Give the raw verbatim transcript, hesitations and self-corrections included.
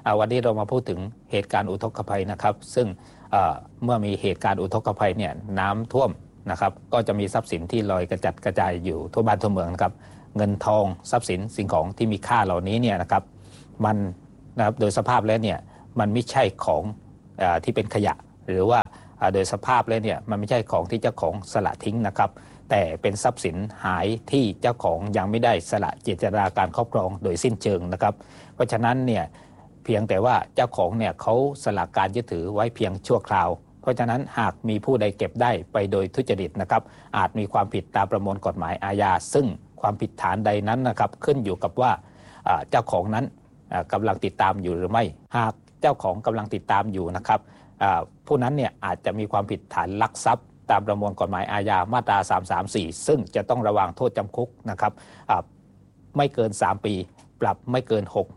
วันนี้เรามาพูดถึงเหตุการณ์อุทกภัยนะครับซึ่งเมื่อมีเหตุการณ์อุทกภัยเนี่ยน้ำท่วมนะครับก็จะมีทรัพย์สินที่ลอยกระจัดกระจายอยู่ทั่วบ้านทั่วเมืองนะครับเงินทองทรัพย์สินสิ่งของที่มีค่าเหล่านี้เนี่ยนะครับมันนะครับโดยสภาพแล้วเนี่ยมันไม่ใช่ของอที่เป็นขยะหรือว่าโดยสภาพแล้วเนี่ยมันไม่ใช่ของที่เจ้าของสละทิ้งนะครับแต่เป็นทรัพย์สินหายที่เจ้าของยังไม่ได้สละเจตนาการครอบครองโดยสิ้นเชิงนะครับเพราะฉะนั้นเนี่ยเพียงแต่ว่าเจ้าของเนี่ยเขาสละการยึดถือไว้เพียงชั่วคราวเพราะฉะนั้นหากมีผู้ใดเก็บได้ไปโดยทุจริตนะครับอาจมีความผิดตามประมวลกฎหมายอาญาซึ่งความผิดฐานใดนั้นนะครับขึ้นอยู่กับว่าเจ้าของนั้นกำลังติดตามอยู่หรือไม่หากเจ้าของกำลังติดตามอยู่นะครับผู้นั้นเนี่ยอาจจะมีความผิดฐานลักทรัพย์ตามประมวลกฎหมายอาญามาตราสามสามสี่ซึ่งจะต้องระวางโทษจำคุกนะครับไม่เกินสามปีปรับไม่เกินหก